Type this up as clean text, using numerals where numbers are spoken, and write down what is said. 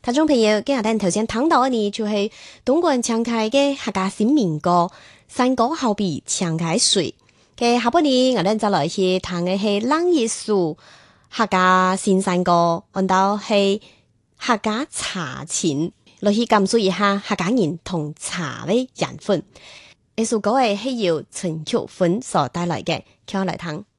聽眾朋友，今日頭先聽到嘅呢，就係東莞唱開嘅客家新民歌《山歌好比唱開水》嘅下半年，我哋再來去聽嘅係冷一樹客家新山歌，按到係客家茶錢，來去感受一下客家人同茶嘅緣分。呢首歌係由陳玉芬所帶來嘅，聽我來聽。